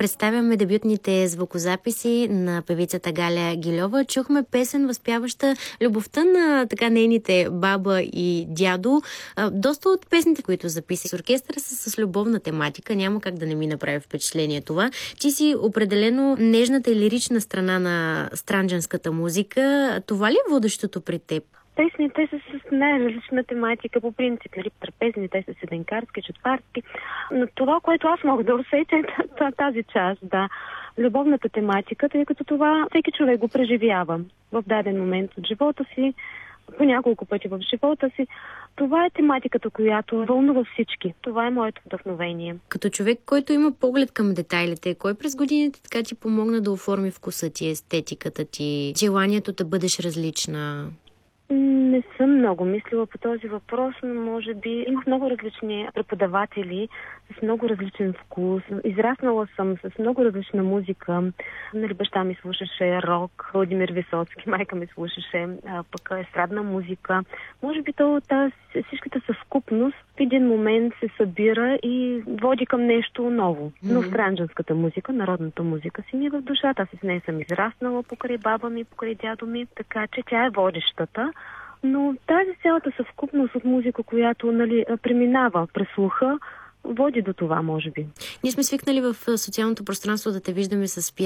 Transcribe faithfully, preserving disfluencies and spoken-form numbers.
Представяме дебютните звукозаписи на певицата Галя Гильова. Чухме песен, възпяваща любовта на така нейните баба и дядо. Доста от песните, които записа с оркестъра, са с любовна тематика. Няма как да не ми направи впечатление това. Ти си определено нежната и лирична страна на странджанската музика. Това ли е водещото при теб? Песните са с най-различна тематика, по принцип, нали, трапезни, те са седенкарски, четварски. Но това, което аз мога да усетя, е тази част, да, любовната тематика, тъй като това всеки човек го преживява в даден момент от живота си, по няколко пъти в живота си. Това е тематиката, която вълнува всички. Това е моето вдъхновение. Като човек, който има поглед към детайлите, кой през годините така ти помогна да оформи вкуса ти, естетиката ти, желанието да бъдеш различна? Не съм много мислила по този въпрос, но може би имах много различни преподаватели с много различен вкус. Израснала съм с много различна музика. Нали, баща ми слушаше рок, Владимир Висоцки, майка ми слушаше а, пък естрадна музика. Може би то, тази, всичката съвкупност в един момент се събира и води към нещо ново. Mm-hmm. Но странджанската музика, народната музика си ми е в душата. Аз с нея съм израснала покрай баба ми, покрай дядо ми, така че тя е водещата. Но тази цялата съвкупност от музика, която, нали, преминава през слуха, води до това, може би. Ние сме свикнали в социалното пространство да те виждаме с